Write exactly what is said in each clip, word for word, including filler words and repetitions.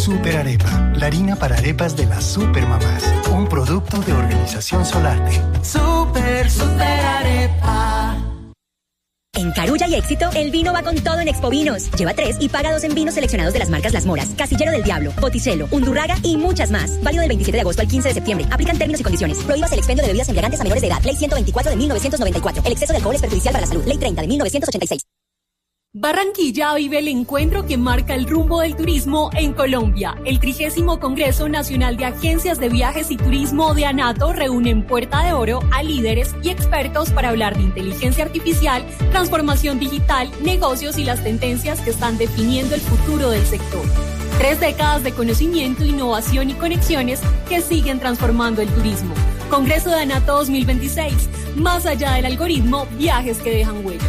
Super Arepa, la harina para arepas de las supermamás. Un producto de Organización Solarte. Super, super arepa. En Carulla y Éxito, el vino va con todo en Expovinos. Lleva tres y paga dos en vinos seleccionados de las marcas Las Moras, Casillero del Diablo, Botticello, Undurraga y muchas más. Válido del veintisiete de agosto al quince de septiembre. Aplican términos y condiciones. Prohíbas el expendio de bebidas embriagantes a menores de edad. Ley ciento veinticuatro de mil novecientos noventa y cuatro. El exceso de alcohol es perjudicial para la salud. Ley treinta de mil novecientos ochenta y seis. Barranquilla vive el encuentro que marca el rumbo del turismo en Colombia. El trigésimo Congreso Nacional de Agencias de Viajes y Turismo de ANATO reúne en Puerta de Oro a líderes y expertos para hablar de inteligencia artificial, transformación digital, negocios y las tendencias que están definiendo el futuro del sector. Tres décadas de conocimiento, innovación y conexiones que siguen transformando el turismo. Congreso de ANATO dos mil veintiséis. Más allá del algoritmo, viajes que dejan huella.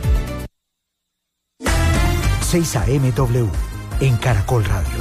seis A M W en Caracol Radio.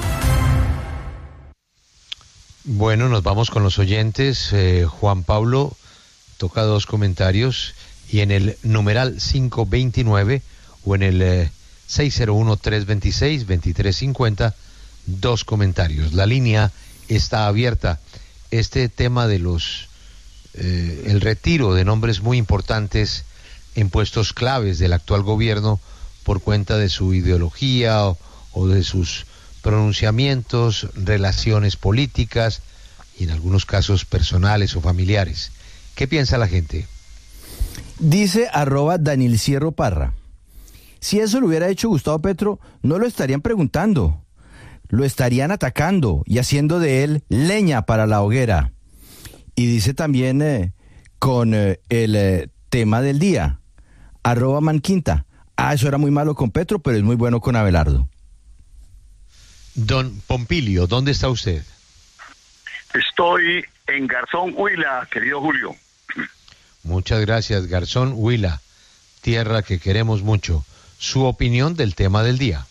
Bueno, nos vamos con los oyentes. Eh, Juan Pablo toca dos comentarios y en el numeral quinientos veintinueve o en el eh, seis cero uno, tres dos seis, dos tres cinco cero, dos comentarios. La línea está abierta. Este tema de los eh, el retiro de nombres muy importantes en puestos claves del actual gobierno por cuenta de su ideología o, o de sus pronunciamientos, relaciones políticas y en algunos casos personales o familiares. ¿Qué piensa la gente? Dice arroba Daniel Cierro Parra. Si eso lo hubiera hecho Gustavo Petro, no lo estarían preguntando. Lo estarían atacando y haciendo de él leña para la hoguera. Y dice también eh, con eh, el eh, tema del día, arroba Manquinta. Ah, eso era muy malo con Petro, pero es muy bueno con Abelardo. Don Pompilio, ¿dónde está usted? Estoy en Garzón, Huila, querido Julio. Muchas gracias, Garzón, Huila, tierra que queremos mucho. Su opinión del tema del día.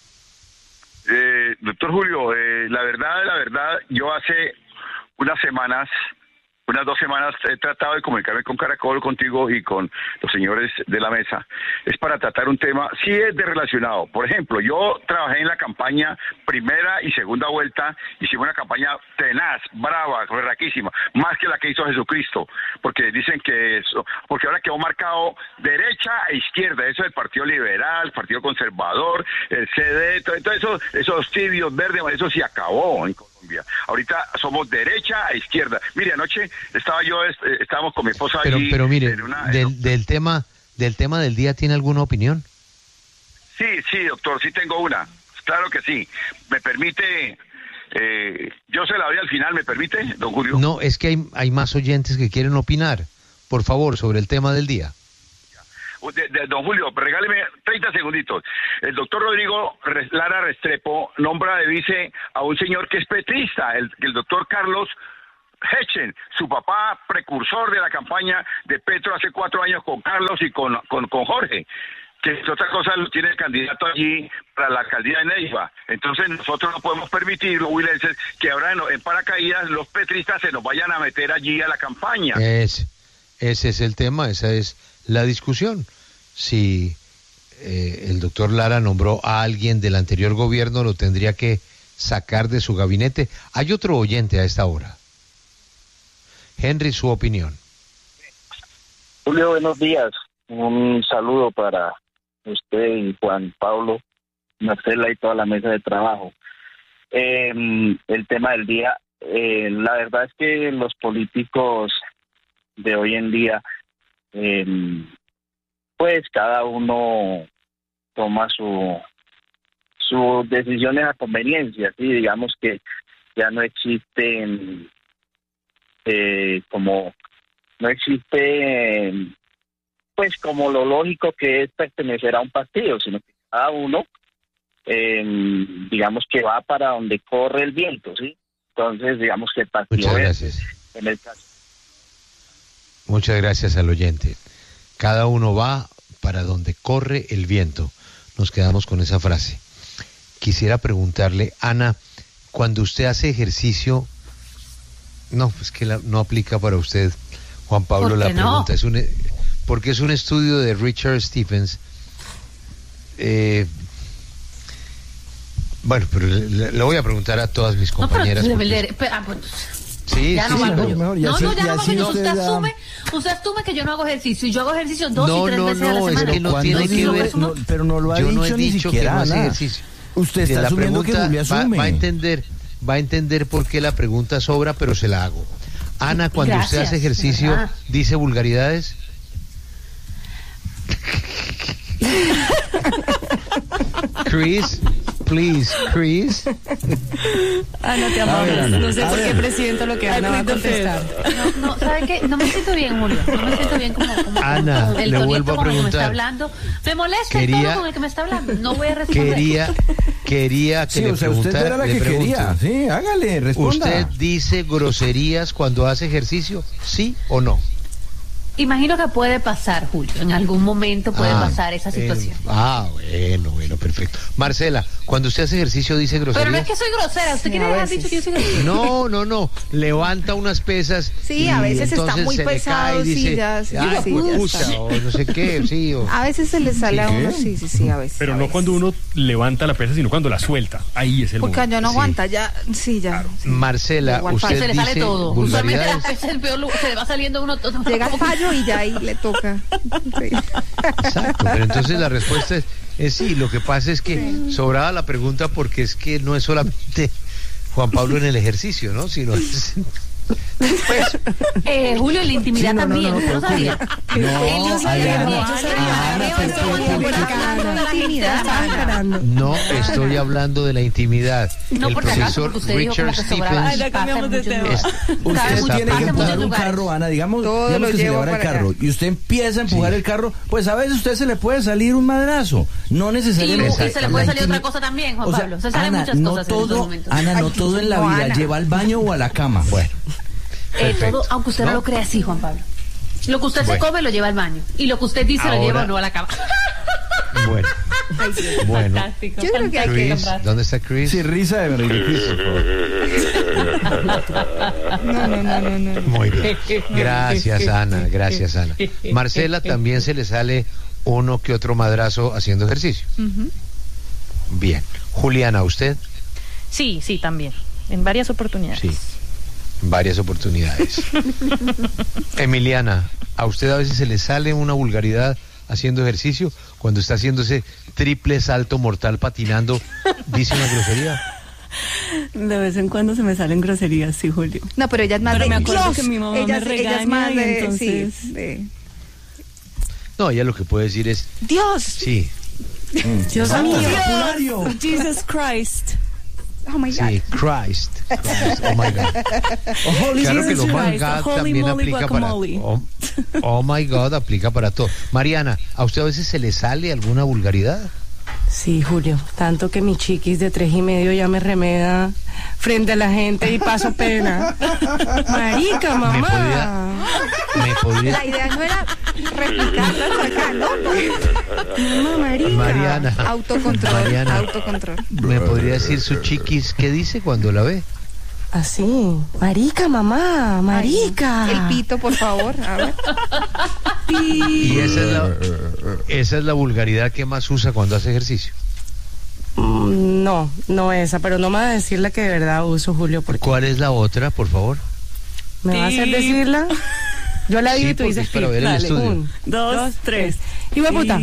Eh, doctor Julio, eh, la verdad, la verdad, yo hace unas semanas... Unas dos semanas he tratado de comunicarme con Caracol, contigo y con los señores de la mesa. Es para tratar un tema, sí es de relacionado. Por ejemplo, yo trabajé en la campaña primera y segunda vuelta, hicimos una campaña tenaz, brava, berraquísima, más que la que hizo Jesucristo, porque dicen que eso, porque ahora quedó marcado derecha e izquierda, eso del Partido Liberal, Partido Conservador, el C D, todo, todo eso, esos tibios verdes, eso se acabó en Colombia. Ahorita somos derecha e izquierda. Mire, anoche estaba yo, estábamos con mi esposa pero, allí. Pero mire, una, del, en... del tema del tema del día, ¿tiene alguna opinión? Sí, sí, doctor, sí tengo una. Claro que sí. ¿Me permite? Eh, yo se la doy al final, ¿me permite, don Julio? No, es que hay, hay más oyentes que quieren opinar. Por favor, sobre el tema del día. De, de, don Julio, regáleme treinta segunditos. El doctor Rodrigo Lara Restrepo nombra de vice a un señor que es petrista, el, el doctor Carlos Hechen, su papá precursor de la campaña de Petro hace cuatro años con Carlos y con, con, con Jorge, que es otra cosa, lo tiene el candidato allí para la alcaldía de Neiva. Entonces nosotros no podemos permitir, los huilenses, que ahora en, en paracaídas los petristas se nos vayan a meter allí a la campaña. Es, ese es el tema, esa es la discusión. Si eh, el doctor Lara nombró a alguien del anterior gobierno, lo tendría que sacar de su gabinete. Hay otro oyente a esta hora. Henry, su opinión. Julio, buenos días. Un saludo para usted y Juan Pablo, Marcela y toda la mesa de trabajo. Eh, el tema del día, eh, la verdad es que los políticos de hoy en día, eh, pues cada uno toma su sus decisiones a conveniencia, ¿sí? Digamos que ya no existen eh, como no existe pues como lo lógico que es pertenecer a un partido, sino que cada uno eh, digamos que va para donde corre el viento, ¿sí? Entonces digamos que el partido Muchas gracias. Es, en el caso. Muchas gracias al oyente. Cada uno va para donde corre el viento. Nos quedamos con esa frase. Quisiera preguntarle, Ana, cuando usted hace ejercicio, no, pues que la, no aplica para usted, Juan Pablo, la pregunta. No? Es un, porque es un estudio de Richard Stephens. Eh, Bueno, pero le, le voy a preguntar a todas mis compañeras. No, pero, porque... pero, ah, pues, Sí, ya sí, no sí, valgo mejor, yo. mejor, No, así, no, ya no valgo yo. usted Usted da... asume, usted asume que yo no hago ejercicio y yo hago ejercicio dos no, y tres no, veces no, a la semana. es que no tiene que ver, no, pero no lo ha yo dicho no he ni dicho siquiera, que no hace Ana. ejercicio. Usted está la asumiendo que Julia va, asume. va a entender, va a entender por qué la pregunta sobra, pero se la hago. Ana, cuando Gracias, usted hace ejercicio, ¿verdad? ¿dice vulgaridades? Chris, please, Chris. Ana, te A ver, amamos. Ana, No sé a por qué ver. presiento lo que Ana va a contestar. No, no, ¿sabe qué? No me siento bien, Julio. No me siento bien como, como, Ana, como el le tonito vuelvo a con el que me está preguntar. hablando. Me molesta Quería- el tono con el que me está hablando. No voy a responder. Quería, quería que Sí, le o sea, usted preguntara. era la le que pregunto, quería. Sí, hágale, responda. ¿Usted dice groserías cuando hace ejercicio? ¿Sí o no? Imagino que puede pasar, Julio. En algún momento puede Ah, pasar esa situación. eh, ah, bueno, bueno, perfecto. Marcela, cuando usted hace ejercicio, ¿dice groserías? Pero no es que soy grosera. ¿Usted quiere dejar dicho que yo soy grosera? No, no, no. Levanta unas pesas. Sí, y a veces está entonces muy se le pesado, cae y sí, dice, ya, sí, "Ay, sí, ya pucha", está. o no sé qué, sí. O... A veces se le sale a ¿Qué? uno, sí, sí, sí, a veces. Pero a no veces. cuando uno levanta la pesa, sino cuando la suelta. Ahí es el Porque momento. ya no Sí. aguanta, ya, sí, ya. sí. Marcela, Igual usted Que se le sale dice todo. Usualmente la vulgaridades. pesa es el peor lugar. Se le va saliendo uno todo. Llega el fallo y ya ahí le toca. Sí. Exacto, pero entonces la respuesta es, es sí. Lo que pasa es que sobraba la pregunta porque es que no es solamente Juan Pablo en el ejercicio, ¿no? Sino es... Pues, eh, Julio, en la intimidad Sí, no, no, también. no, ¿Usted lo no, sabía? No, Él lo sabía, Ana, yo Ana, sabía. Ana, Yo pero- estoy pero- por acá, pero- no, la intimidad, intimidad. Ana. No estoy hablando de la intimidad. No, El por si acaso, profesor porque usted dijo Richard como que sobraba. Stephens ya cambiamos de Pasa en tema. muchos es- lugares. Usted Sabe está mucho, tiene que pasa en empujar muchos un lugares. carro, Ana, digamos, Todo digamos lo que se le llevo va el para carro allá. y usted empieza a empujar Sí. el carro, pues a veces a usted se le puede salir un madrazo, no Y, necesariamente. y se le puede La salir otra intimi- cosa también, Juan O sea, Pablo. Se salen Ana, muchas no cosas en estos todo, momentos. Ana, no Ay, todo en la no, vida Ana. lleva al baño o a la cama. Bueno, Eh, Perfecto. todo, aunque usted no ¿No? lo crea así, Juan Pablo. Lo que usted Bueno. se come lo lleva al baño. Y lo que usted dice lo Ahora- lleva o no a la cama. Bueno, bueno. Fantástico. Yo creo que hay que Chris, ¿dónde está Chris? sí, risa de de Chris, por favor. No, no, no, no, no. Muy bien. Gracias, Ana. Gracias, Ana. Marcela, también se le sale uno que otro madrazo haciendo ejercicio. Bien. Juliana, ¿usted? Sí, sí, también. En varias oportunidades. Sí. Varias oportunidades. Emiliana, ¿a usted a veces se le sale una vulgaridad haciendo ejercicio? Cuando está haciendo ese triple salto mortal patinando, ¿dice una grosería? De vez en cuando se me salen groserías, sí, Julio. No, pero ella es más Pero de me acuerdo Dios. que mi mamá ella, me es- ella regaña es más y de, entonces- sí, de No, ella lo que puede decir es, Dios. sí, Dios Ah, mío. vocabulario. Jesus Christ. Oh my God. sí, Christ, Christ, oh my God. Holy Claro que Jesus lo my Christ, God holy también moly aplica para... guacamole. Oh, oh my God, aplica para todo. Mariana, ¿a usted a veces se le sale alguna vulgaridad? Sí, Julio, tanto que mi chiquis de tres y medio ya me remeda frente a la gente y paso pena. Marica, ¿Me mamá. podría, me podría, La idea no era replicarlas acá, ¿no? Mamá, marica. Mariana, Autocontrol, Mariana, autocontrol. ¿me podría decir su chiquis qué dice cuando la ve? Así. Marica, mamá, marica. El pito, por favor. A ver. Y esa es la, esa es la vulgaridad que más usa cuando hace ejercicio. Mm, No, no esa, pero no me va a decir la que de verdad uso, Julio, porque ¿Cuál es la otra, por favor? me va a hacer decirla. Yo la digo Sí, y tú porque dices es para pip. ver el Dale, estudio. un, dos, tres. Y voy puta.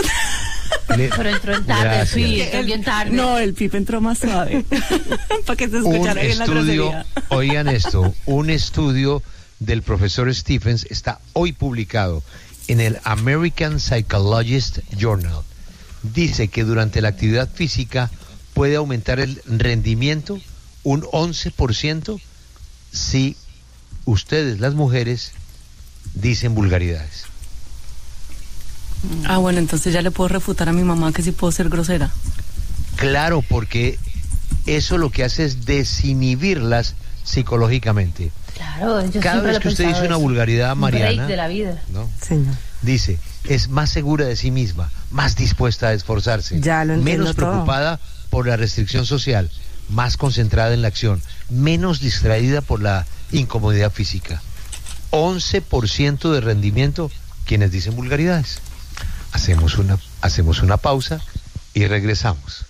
Le- Pero entró en tarde, Gracias. sí, entró bien tarde. No, el pip entró más suave. Para que se Un escuchara bien la estudio, grosería. oigan esto, un estudio del profesor Stephens está hoy publicado en el American Psychologist Journal. Dice que durante la actividad física puede aumentar el rendimiento un once por ciento si ustedes, las mujeres, dicen vulgaridades. Ah, bueno, entonces ya le puedo refutar a mi mamá que sí puedo ser grosera. Claro, porque eso lo que hace es desinhibirlas psicológicamente. Claro, yo Cada siempre vez lo he que usted pensado dice una eso. vulgaridad, Un Mariana, break de la vida. ¿no? Señor. Dice, es más segura de sí misma, más dispuesta a esforzarse, Ya lo entiendo menos todo. preocupada por la restricción social, más concentrada en la acción, menos distraída por la incomodidad física. once por ciento de rendimiento quienes dicen vulgaridades. Hacemos una, hacemos una pausa y regresamos.